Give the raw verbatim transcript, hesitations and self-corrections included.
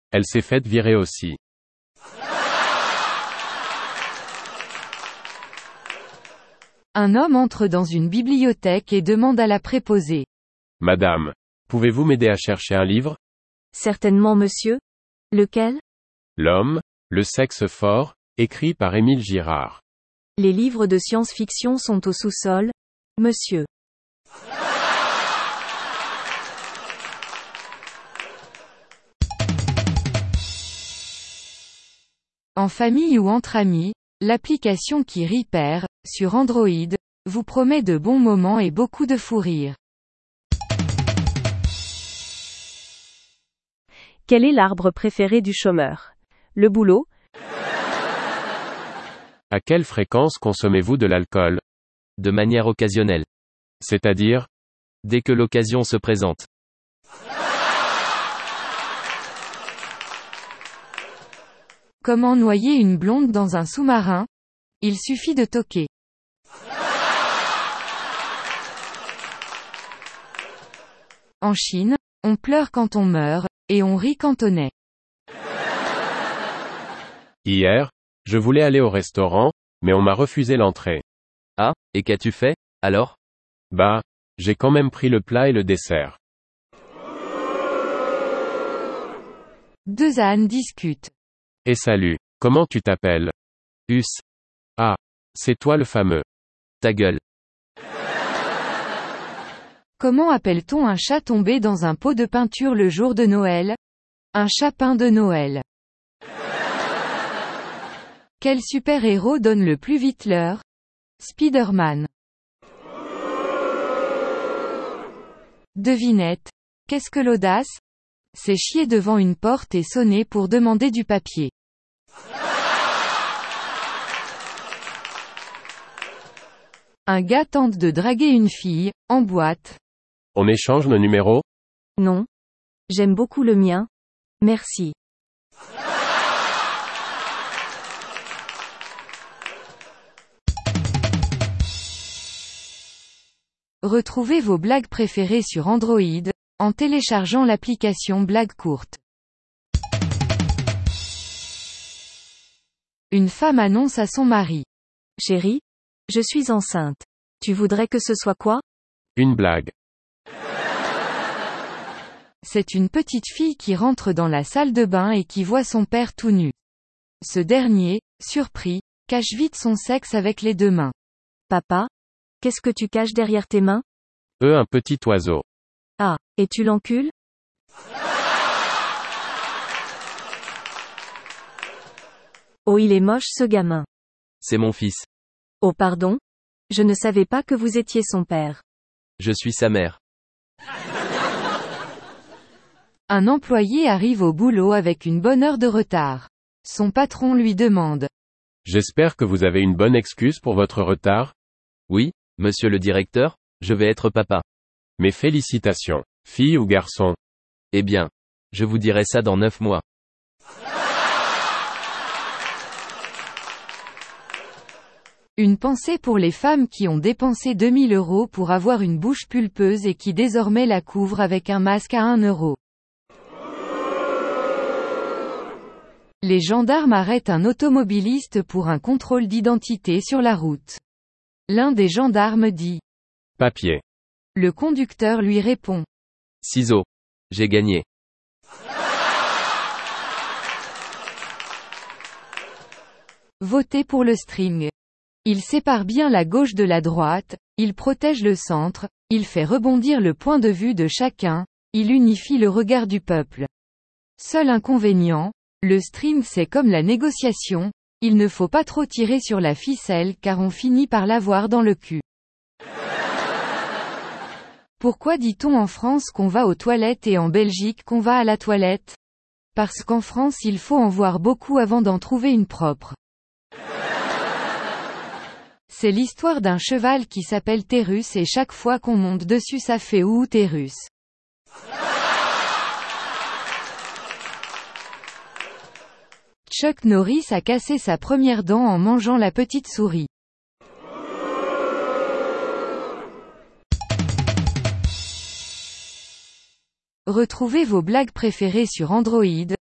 Elle s'est faite virer aussi. Un homme entre dans une bibliothèque et demande à la préposée. Madame, pouvez-vous m'aider à chercher un livre? Certainement, monsieur. Lequel? L'homme, le sexe fort, écrit par Émile Girard. Les livres de science-fiction sont au sous-sol, monsieur. En famille ou entre amis, l'application qui rit perd, sur Android, vous promet de bons moments et beaucoup de fou rire. Quel est l'arbre préféré du chômeur? Le boulot? À quelle fréquence consommez-vous de l'alcool? De manière occasionnelle. C'est-à-dire? Dès que l'occasion se présente. Comment noyer une blonde dans un sous-marin? Il suffit de toquer. En Chine, on pleure quand on meurt, et on rit quand on naît. Hier, je voulais aller au restaurant, mais on m'a refusé l'entrée. Ah, et qu'as-tu fait, alors? Bah, j'ai quand même pris le plat et le dessert. Deux ânes discutent. Et salut, comment tu t'appelles? Us. Ah, c'est toi le fameux. Ta gueule. Comment appelle-t-on un chat tombé dans un pot de peinture le jour de Noël? Un chapin de Noël. Quel super-héros donne le plus vite l'heure? Spider-Man. Devinette. Qu'est-ce que l'audace? C'est chier devant une porte et sonner pour demander du papier. Un gars tente de draguer une fille, en boîte. On échange nos numéros? Non. J'aime beaucoup le mien. Merci. Retrouvez vos blagues préférées sur Android, en téléchargeant l'application Blagues courtes. Une femme annonce à son mari. Chérie, je suis enceinte. Tu voudrais que ce soit quoi? Une blague. C'est une petite fille qui rentre dans la salle de bain et qui voit son père tout nu. Ce dernier, surpris, cache vite son sexe avec les deux mains. Papa? Qu'est-ce que tu caches derrière tes mains? Eux un petit oiseau. Ah, et tu l'encules? Oh, il est moche ce gamin. C'est mon fils. Oh pardon? Je ne savais pas que vous étiez son père. Je suis sa mère. Un employé arrive au boulot avec une bonne heure de retard. Son patron lui demande. J'espère que vous avez une bonne excuse pour votre retard? Oui, monsieur le directeur, je vais être papa. Mes félicitations, fille ou garçon? Eh bien, je vous dirai ça dans neuf mois. Une pensée pour les femmes qui ont dépensé deux mille euros pour avoir une bouche pulpeuse et qui désormais la couvrent avec un masque à un euro. Les gendarmes arrêtent un automobiliste pour un contrôle d'identité sur la route. L'un des gendarmes dit. Papier. Le conducteur lui répond. Ciseaux. J'ai gagné. Votez pour le string. Il sépare bien la gauche de la droite, il protège le centre, il fait rebondir le point de vue de chacun, il unifie le regard du peuple. Seul inconvénient, le string c'est comme la négociation, il ne faut pas trop tirer sur la ficelle car on finit par l'avoir dans le cul. Pourquoi dit-on en France qu'on va aux toilettes et en Belgique qu'on va à la toilette? Parce qu'en France il faut en voir beaucoup avant d'en trouver une propre. C'est l'histoire d'un cheval qui s'appelle Térus et chaque fois qu'on monte dessus ça fait ouh Térus. Chuck Norris a cassé sa première dent en mangeant la petite souris. Retrouvez vos blagues préférées sur Android,